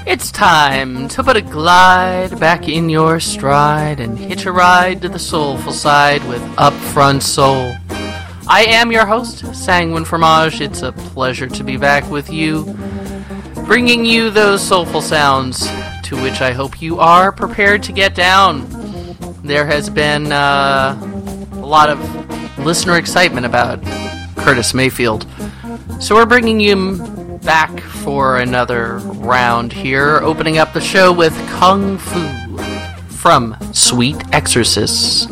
It's time to put a glide back in your stride and hitch a ride to the soulful side with Upfront Soul. I am your host, Sanguine Fromage. It's a pleasure to be back with you, bringing you those soulful sounds to which I hope you are prepared to get down. There has been a lot of listener excitement about Curtis Mayfield, so we're bringing you back for another round here, opening up the show with Kung Fu from Sweet Exorcists.